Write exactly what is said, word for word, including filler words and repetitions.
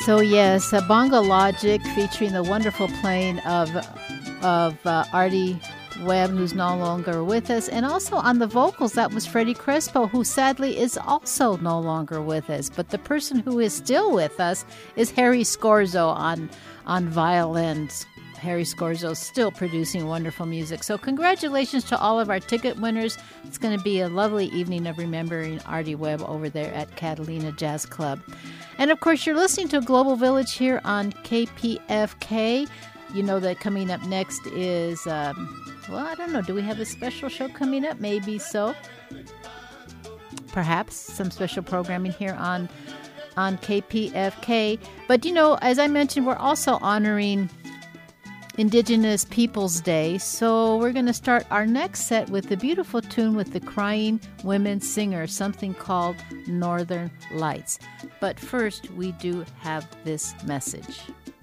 So yes, uh, Bongo Logic featuring the wonderful playing of of uh, Artie Webb, who's no longer with us, and also on the vocals that was Freddie Crespo, who sadly is also no longer with us. But the person who is still with us is Harry Scorzo on on violins. Harry Scorzo still producing wonderful music. So congratulations to all of our ticket winners. It's going to be a lovely evening of remembering Artie Webb over there at Catalina Jazz Club. And of course, you're listening to Global Village here on K P F K. You know that coming up next is, um, well, I don't know. Do we have a special show coming up? Maybe so. Perhaps some special programming here on, on K P F K. But, you know, as I mentioned, we're also honoring Indigenous Peoples Day. So we're going to start our next set with the beautiful tune with the Crying Women Singer, something called Northern Lights. But first, we do have this message.